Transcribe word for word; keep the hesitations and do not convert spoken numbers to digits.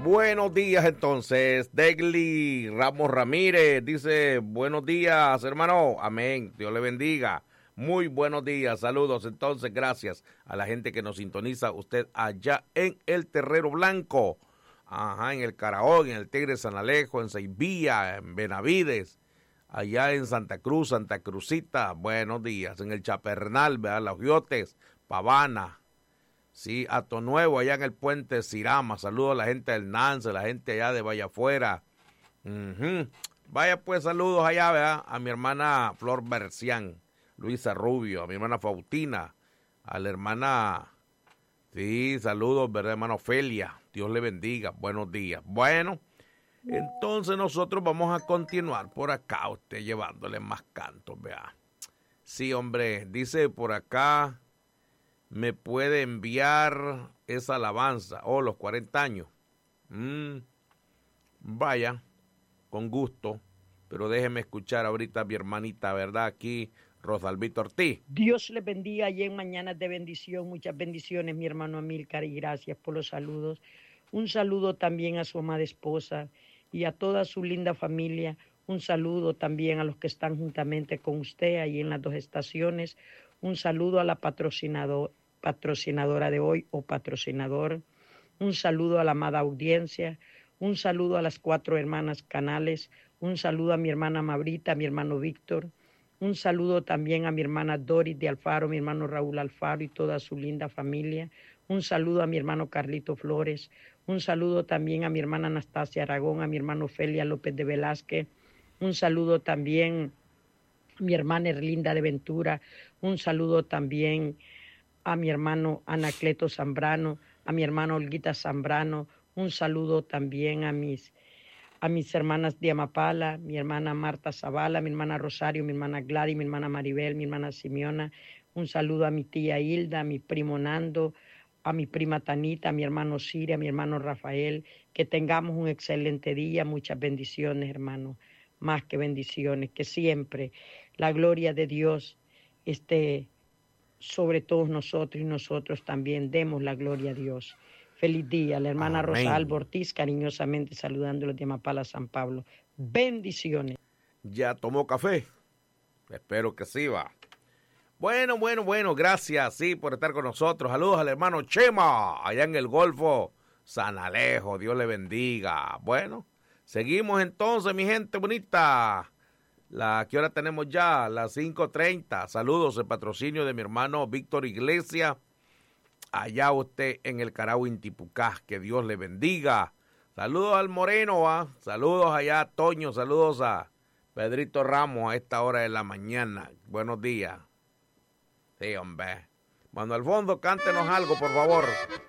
Buenos días entonces, Degli Ramos Ramírez dice, buenos días hermano, amén, Dios le bendiga, muy buenos días, saludos entonces, gracias a la gente que nos sintoniza, usted allá en el Terrero Blanco, ajá, en el Caraón, en el Tigre San Alejo, en Seivía, en Benavides, allá en Santa Cruz, Santa Cruzita, buenos días, en el Chapernal, ¿verdad? Los Giotes, Pavana, sí, Ato Nuevo, allá en el puente Sirama, saludos a la gente del Nance, la gente allá de Vallafuera, uh-huh. Vaya pues, saludos allá, ¿verdad? A mi hermana Flor Bercián, Luisa Rubio, a mi hermana Faustina, a la hermana, sí, saludos, ¿verdad, hermana Ofelia? Dios le bendiga, buenos días. Bueno, entonces nosotros vamos a continuar por acá, usted llevándole más cantos, vea. Sí, hombre, dice por acá, me puede enviar esa alabanza, oh, los cuarenta años. Mm, vaya, con gusto, pero déjeme escuchar ahorita a mi hermanita, ¿verdad? Aquí, Rosalvito Ortiz. Dios les bendiga y en mañanas de bendición, muchas bendiciones, mi hermano Amílcar, y gracias por los saludos. Un saludo también a su amada esposa y a toda su linda familia. Un saludo también a los que están juntamente con usted ahí en las dos estaciones. Un saludo a la patrocinador, patrocinadora de hoy o patrocinador. Un saludo a la amada audiencia. Un saludo a las cuatro hermanas Canales. Un saludo a mi hermana Mabrita, a mi hermano Víctor. Un saludo también a mi hermana Doris de Alfaro, mi hermano Raúl Alfaro y toda su linda familia. Un saludo a mi hermano Carlito Flores. Un saludo también a mi hermana Anastasia Aragón, a mi hermano Ofelia López de Velázquez. Un saludo también a mi hermana Erlinda de Ventura. Un saludo también a mi hermano Anacleto Zambrano, a mi hermano Olguita Zambrano. Un saludo también a mis a mis hermanas de Amapala, mi hermana Marta Zavala, mi hermana Rosario, mi hermana Gladys, mi hermana Maribel, mi hermana Simeona. Un saludo a mi tía Hilda, a mi primo Nando, a mi prima Tanita, a mi hermano Siria, a mi hermano Rafael. Que tengamos un excelente día, muchas bendiciones, hermano, más que bendiciones, que siempre la gloria de Dios esté sobre todos nosotros y nosotros también demos la gloria a Dios. Feliz día, la hermana Amén. Rosalba Ortiz, cariñosamente saludándolos de Amapala, San Pablo. Bendiciones. ¿Ya tomó café? Espero que sí, va. Bueno, bueno, bueno, gracias, sí, por estar con nosotros. Saludos al hermano Chema, allá en el Golfo San Alejo, Dios le bendiga. Bueno, seguimos entonces, mi gente bonita. La, ¿qué hora tenemos ya? Las cinco treinta. Saludos, el patrocinio de mi hermano Víctor Iglesias. Allá usted en el Carao Intipucá, que Dios le bendiga. Saludos al Moreno, ¿ah? Saludos allá a Toño, saludos a Pedrito Ramos a esta hora de la mañana. Buenos días. Sí, hombre. Manuel Fondo, cántenos algo, por favor.